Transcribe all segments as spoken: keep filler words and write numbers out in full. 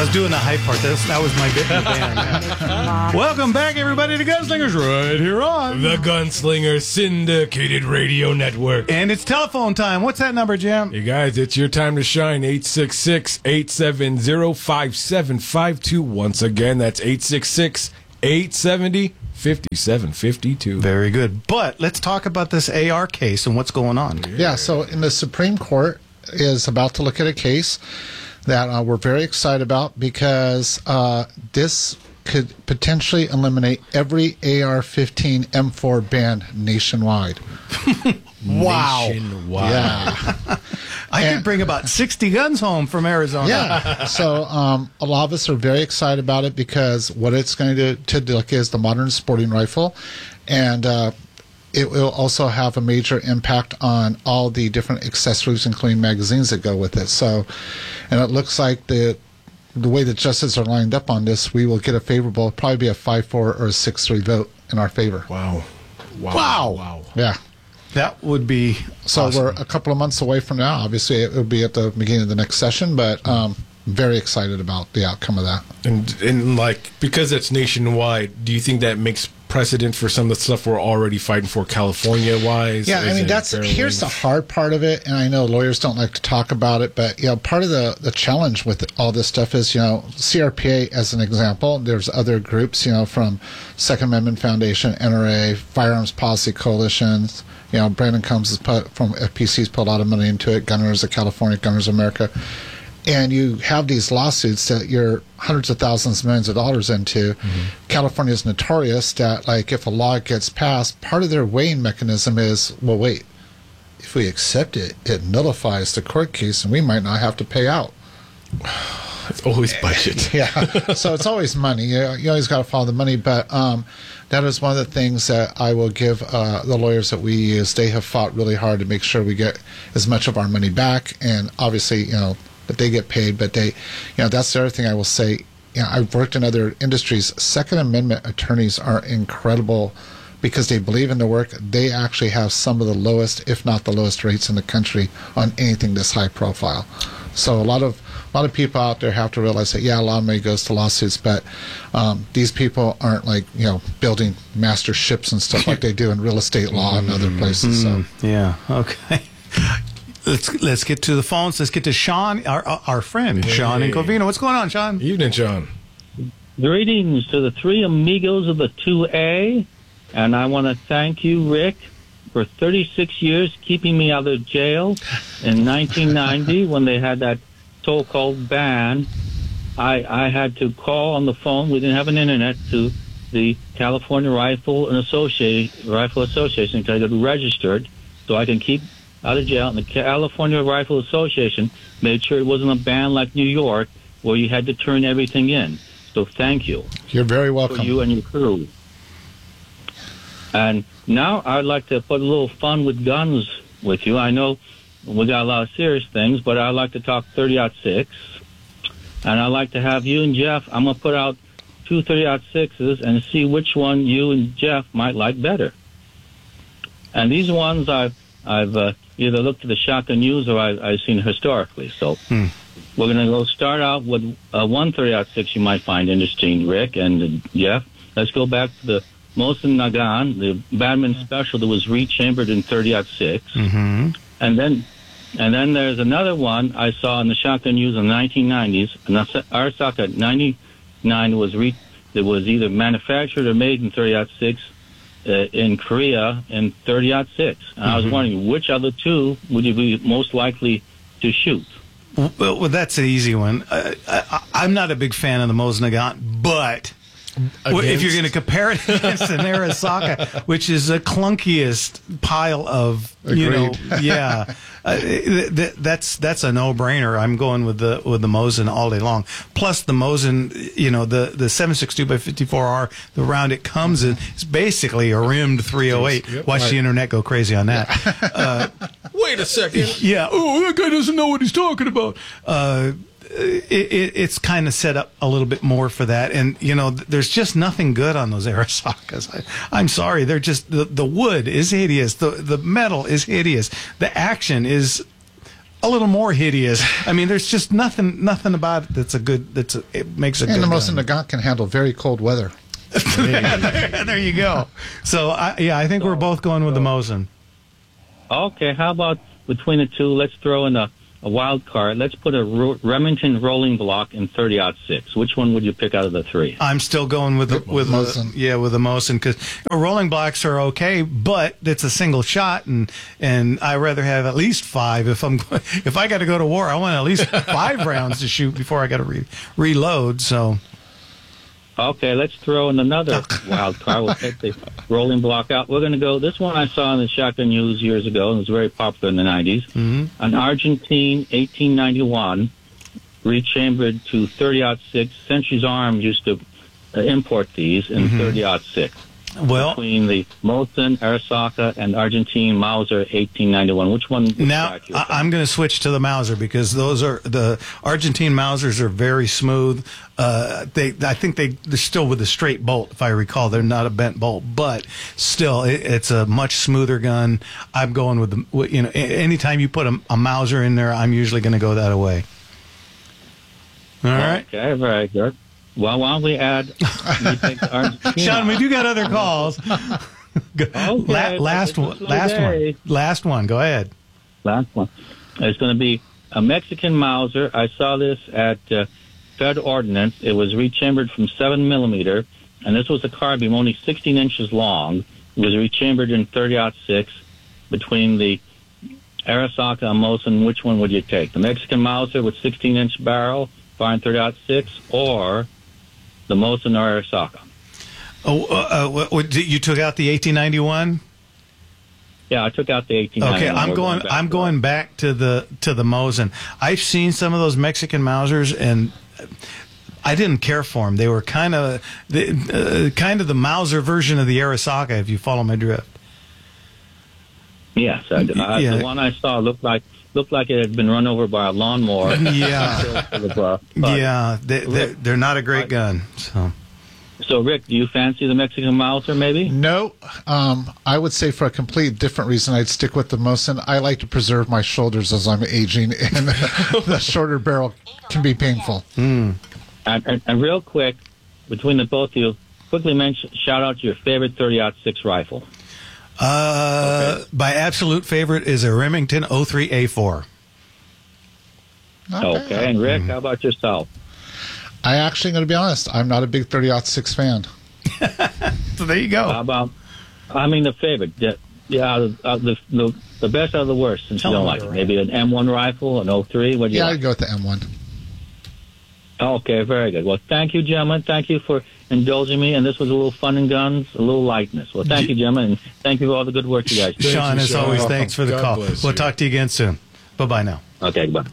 was doing the hype part. That's, that was my bit in the band. Welcome back, everybody, to Gunslingers right here on the Gunslinger Syndicated Radio Network. And it's telephone time. What's that number, Jim? Hey, guys, it's your time to shine. eight six six, eight seven zero, five seven five two. Once again, that's eight six six, eight seven zero, five seven five two. Very good. But let's talk about this A R case and what's going on. Yeah, yeah so in the Supreme Court is about to look at a case that uh, we're very excited about because uh, this could potentially eliminate every A R fifteen M four ban nationwide. Wow. Nationwide. Yeah. I And- could bring about sixty guns home from Arizona. Yeah. So um, a lot of us are very excited about it because what it's going to, to look is the modern sporting rifle. And uh, it will also have a major impact on all the different accessories, including magazines that go with it. So, and it looks like the the way the justices are lined up on this, we will get a favorable, probably be a five four or a six three vote in our favor. Wow. Wow. Wow. Wow. Yeah. That would be So awesome. we're a couple of months away from now. Obviously, it will be at the beginning of the next session, but um, very excited about the outcome of that. And, and, like, because it's nationwide, do you think that makes precedent for some of the stuff we're already fighting for California-wise? Yeah, I Is mean, it that's fairly- here's the hard part of it, and I know lawyers don't like to talk about it, but you know, part of the, the challenge with all this stuff is, you know, C R P A as an example. There's other groups, you know, from Second Amendment Foundation, N R A, Firearms Policy Coalitions. You know, Brandon Combs has put, from F P C's put a lot of money into it. Gunners of California, Gunners of America. And you have these lawsuits that you're hundreds of thousands, millions of dollars into. Mm-hmm. California is notorious that, like, if a law gets passed, part of their weighing mechanism is, well, wait, if we accept it, it nullifies the court case, and we might not have to pay out. It's always budget. Yeah, so it's always money. You, you always got to follow the money. But um, that is one of the things that I will give uh, the lawyers that we use. They have fought really hard to make sure we get as much of our money back, and obviously, you know, that they get paid. But they, you know, that's the other thing I will say. You know, I've worked in other industries. Second Amendment attorneys are incredible because they believe in the work. They actually have some of the lowest, if not the lowest, rates in the country on anything this high profile. So a lot of a lot of people out there have to realize that, yeah, a lot of money goes to lawsuits, but um, these people aren't like, you know, building master ships and stuff like they do in real estate law and other places. So yeah, okay. Let's let's get to the phones. Let's get to Sean, our our friend, Sean in Covina. What's going on, Sean? Evening, Sean. Greetings to the three amigos of the two A, and I want to thank you, Rick, for thirty-six years keeping me out of jail. In nineteen ninety, when they had that so-called ban, I, I had to call on the phone. We didn't have an internet to the California Rifle and Association, Rifle Association to get registered so I can keep out of jail. And the California Rifle Association made sure it wasn't a ban like New York where you had to turn everything in. So thank you. you're very welcome. For you and your crew. And now I'd like to put a little fun with guns with you. I know we got a lot of serious things, but I'd like to talk thirty aught six. And I'd like to have you and Jeff, I'm going to put out two thirty aught sixes and see which one you and Jeff might like better. And these ones I've, I've uh, either looked at the Shotgun News or I, I've seen historically. So hmm. we're going to go start out with uh, one thirty aught six you might find interesting, Rick and uh, Jeff. Let's go back to the Mosin Nagant, the Badman Special that was rechambered in thirty aught six. Mm-hmm. And then and then there's another one I saw in the Shotgun News in the nineteen nineties. An Arsaka ninety-nine was re- that was either manufactured or made in thirty aught six uh, in Korea in thirty aught six. And mm-hmm. I was wondering, which of the two would you be most likely to shoot? Well, well that's an easy one. Uh, I, I'm not a big fan of the Mosin Nagant, but Against? if you're going to compare it against an Arisaka, which is the clunkiest pile of, you know, yeah, uh, th- th- that's that's a no-brainer. I'm going with the with the Mosin all day long. Plus the Mosin, you know, the the seven sixty-two by fifty-four R, the round it comes in, is basically a rimmed three oh eight. Yep, Watch right. the internet go crazy on that. Uh, Wait a second. yeah. Oh, that guy doesn't know what he's talking about. Uh, It, it, it's kind of set up a little bit more for that, and you know, th- there's just nothing good on those Arisakas. I, I'm sorry, they're just the, the wood is hideous, the the metal is hideous, the action is a little more hideous. I mean, there's just nothing nothing about it that's a good. That's a, it makes a And good the Mosin gun. Nagant can handle very cold weather. there, there you go. So I, yeah, I think we're both going with the Mosin. Okay, how about between the two, let's throw in a, a wild card. Let's put a Ro- Remington rolling block in thirty aught six. Which one would you pick out of the three? I'm still going with the, with Mosin. the, yeah with the Mosin because rolling blocks are okay, but it's a single shot, and and I rather have at least five if I'm if I got to go to war. I want at least five rounds to shoot before I got to re- reload. So. Okay, let's throw in another wild card. We'll take the rolling block out. We're going to go, this one I saw in the Shotgun News years ago, and it was very popular in the nineties. Mm-hmm. An Argentine eighteen ninety-one, rechambered to thirty aught six. Century's Arms used to uh, import these in mm-hmm. thirty aught six. Well, between the Mosin, Arisaka, and Argentine Mauser eighteen ninety-one. Which one? Now, I, I'm going to switch to the Mauser because those are the Argentine Mausers are very smooth. Uh, they, I think they, they're still with a straight bolt, if I recall. They're not a bent bolt, but still, it, it's a much smoother gun. I'm going with the, you know, anytime you put a, a Mauser in there, I'm usually going to go that way. All right. Okay, very good. Well, why don't we add? We take Argentina. Sean, we do got other calls. Okay, La- last one. Last one. Last one. Go ahead. Last one. It's going to be a Mexican Mauser. I saw this at uh, Fed Ordnance. It was rechambered from seven millimeter, and this was a carbine only sixteen inches long. It was rechambered in thirty aught six. Between the Arisaka and Mosin, which one would you take? The Mexican Mauser with sixteen inch barrel, firing thirty aught six, or the Mosin or Arisaka? Oh, uh, uh, what, what, you took out the eighteen ninety-one? Yeah, I took out the eighteen ninety-one. Okay, I'm We're going. back I'm to going that. back to the to the Mosin. I've seen some of those Mexican Mausers, and I didn't care for them. They were kind of the uh, kind of the Mauser version of the Arisaka, if you follow my drift. Yes, I, I, Yeah. the one I saw looked like looked like it had been run over by a lawnmower. Yeah, But- yeah, they, they're, they're not a great gun. So. So, Rick, do you fancy the Mexican Mauser, maybe? No, um, I would say for a complete different reason, I'd stick with the Mosin. I like to preserve my shoulders as I'm aging, and the shorter barrel can be painful. Mm. And, and, and real quick, between the both of you, quickly mention, shout out to your favorite thirty aught six rifle. Uh, Okay. My absolute favorite is a Remington oh three A four. Not Okay, bad. and Rick, how about yourself? I actually, going to be honest, I'm not a big thirty aught six fan. So there you go. How about, I mean, the favorite, the, yeah, the, uh, the, the, the best out of the worst, since Tell you don't them like what it. you're Maybe an M one rifle, an oh three, what do you Yeah, like? I'd go with the M one. Okay, very good. Well, thank you, gentlemen. Thank you for indulging me. And this was a little fun and guns, a little lightness. Well, thank you, gentlemen, and thank you for all the good work you guys do. Sean, you, as Sean. always, Welcome. thanks for the God call. bless We'll you. talk to you again soon. Bye bye now. Okay, bye.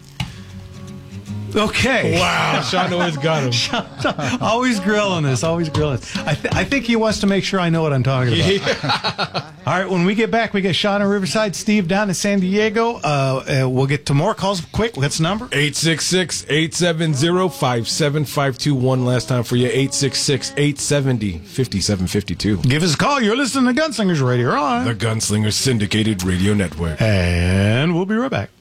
Okay. Wow, Sean always got him. Always grilling this. Always grilling. I, th- I think he wants to make sure I know what I'm talking about. All right, when we get back, we got Sean in Riverside, Steve down in San Diego. Uh, uh, we'll get to more calls quick. What's the number? eight six six, eight seven zero, five seven five two. One last time for you, eight six six, eight seven zero, five seven five two. Give us a call. You're listening to Gunslingers Radio on. The Gunslinger Syndicated Radio Network. And we'll be right back.